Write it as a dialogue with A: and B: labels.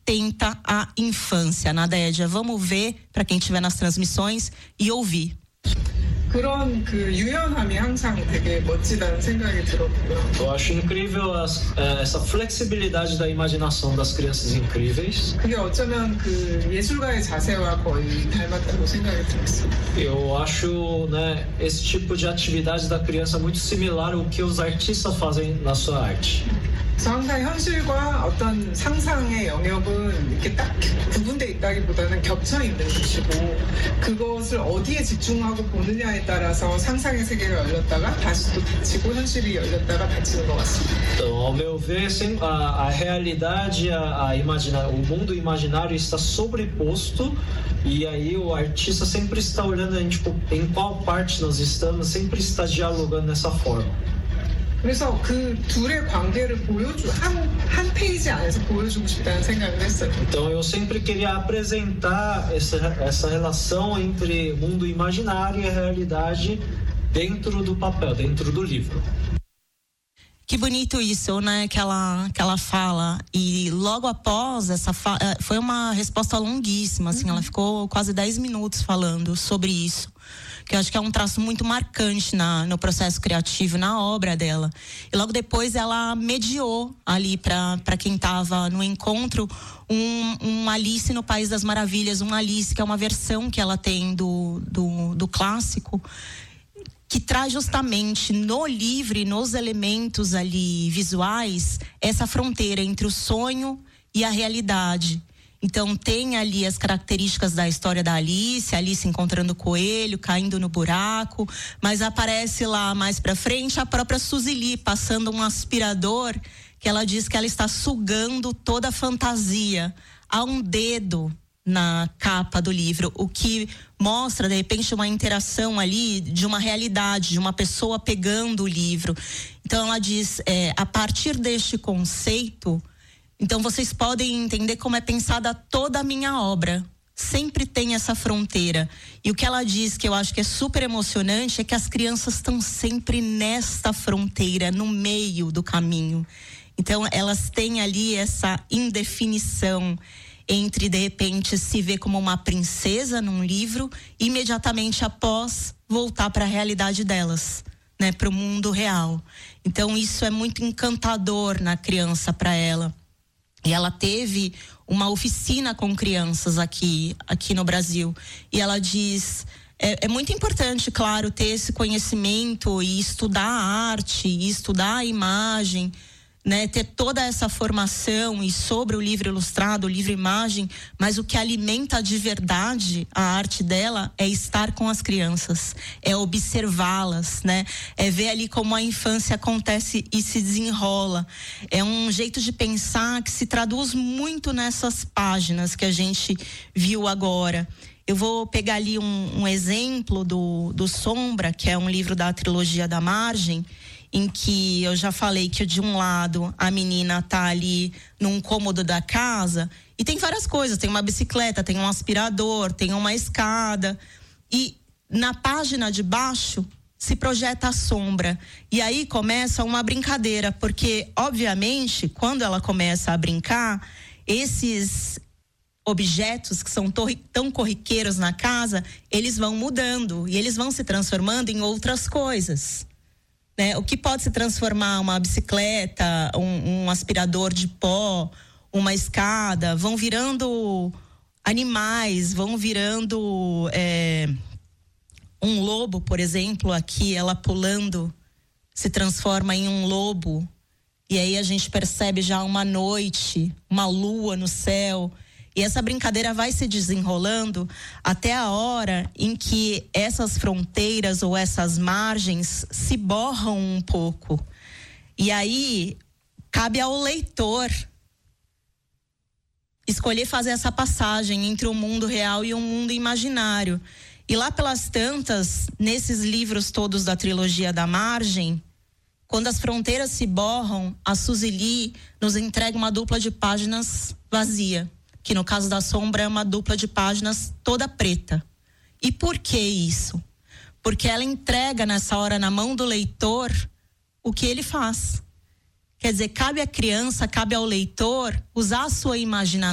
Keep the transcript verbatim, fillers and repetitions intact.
A: atenta à infância. Nadédia, vamos ver, para quem estiver nas transmissões, e ouvir.
B: 그런 그 유연함이 항상 되게 멋지다는 생각이 들었고요.
C: Eu acho incrível as, essa flexibilidade da imaginação das crianças incríveis.
B: 그게 어쩌면 그 예술가의 자세와 거의 닮았다고 생각이 들었어요.
C: Eu acho, né, esse tipo de atividade da criança muito similar ao que os artistas fazem na sua arte.
B: 그래서 항상 현실과 어떤 상상의 영역은 이렇게 딱 구분돼 있다기보다는 겹쳐 있는 것이고 그것을 어디에 집중하고 보느냐에 따라서 상상의 세계가 열렸다가 다시 또 닫히고 현실이 열렸다가 닫히는 것 같습니다.
C: Então, ao meu ver, sim, a, a realidade, a, a imagina, o mundo imaginário está sobreposto e aí o artista sempre está olhando tipo, em qual parte nós estamos, sempre está dialogando dessa forma.
B: 그래서 그 둘의 관계를 보여주 한, 한 페이지 안에서 보여주고 싶다는 생각을 했어요.
C: Então eu sempre queria apresentar essa essa relação entre o mundo imaginário e a realidade dentro do papel, dentro do livro.
A: Que bonito isso, né? Que ela, que ela fala. E logo após essa fala, foi uma resposta longuíssima, assim, uhum. Ela ficou quase dez minutos falando sobre isso. Que eu acho que é um traço muito marcante na, no processo criativo, na obra dela. E logo depois ela mediou ali para quem estava no encontro um, um Alice no País das Maravilhas, um Alice que é uma versão que ela tem do, do, do clássico, que traz justamente no livro e nos elementos ali visuais essa fronteira entre o sonho e a realidade. Então tem ali as características da história da Alice, Alice encontrando o coelho, caindo no buraco, mas aparece lá mais pra frente a própria Suzy Lee passando um aspirador que ela diz que ela está sugando toda a fantasia. Há um dedo na capa do livro, o que mostra de repente uma interação ali de uma realidade, de uma pessoa pegando o livro. Então ela diz, é, a partir deste conceito, então vocês podem entender como é pensada toda a minha obra. Sempre tem essa fronteira. E o que ela diz, que eu acho que é super emocionante, é que as crianças estão sempre nesta fronteira, no meio do caminho. Então elas têm ali essa indefinição entre, de repente, se ver como uma princesa num livro, imediatamente após voltar para a realidade delas, né, para o mundo real. Então isso é muito encantador na criança, para ela. E ela teve uma oficina com crianças aqui, aqui no Brasil. E ela diz, é, é muito importante, claro, ter esse conhecimento e estudar a arte, e estudar a imagem, né, ter toda essa formação e sobre o livro ilustrado, o livro imagem, mas o que alimenta de verdade a arte dela é estar com as crianças, é observá-las, né, é ver ali como a infância acontece e se desenrola. É um jeito de pensar que se traduz muito nessas páginas que a gente viu agora. Eu vou pegar ali um, um exemplo do, do Sombra, que é um livro da trilogia da Margem, em que eu já falei que de um lado a menina tá ali num cômodo da casa e tem várias coisas, tem uma bicicleta, tem um aspirador, tem uma escada, e na página de baixo se projeta a sombra, e aí começa uma brincadeira, porque obviamente quando ela começa a brincar, esses objetos que são tão corriqueiros na casa, eles vão mudando e eles vão se transformando em outras coisas. Né? O que pode se transformar uma bicicleta, um, um aspirador de pó, uma escada, vão virando animais, vão virando é, um lobo, por exemplo, aqui ela pulando se transforma em um lobo, e aí a gente percebe já uma noite, uma lua no céu. E essa brincadeira vai se desenrolando até a hora em que essas fronteiras ou essas margens se borram um pouco. E aí cabe ao leitor escolher fazer essa passagem entre o mundo real e o mundo imaginário. E lá pelas tantas, nesses livros todos da trilogia da Margem, quando as fronteiras se borram, a Suzy Lee nos entrega uma dupla de páginas vazia, que no caso da Sombra é uma dupla de páginas toda preta. E por que isso? Porque ela entrega nessa hora na mão do leitor o que ele faz. Quer dizer, cabe à criança, cabe ao leitor usar a sua imaginação